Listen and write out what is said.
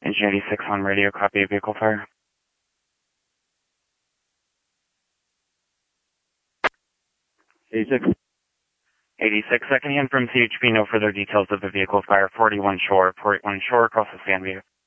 Engine 86 on radio, copy vehicle fire. 86. 86, second hand from CHP, no further details of the vehicle fire. 41 shore, across the sand view.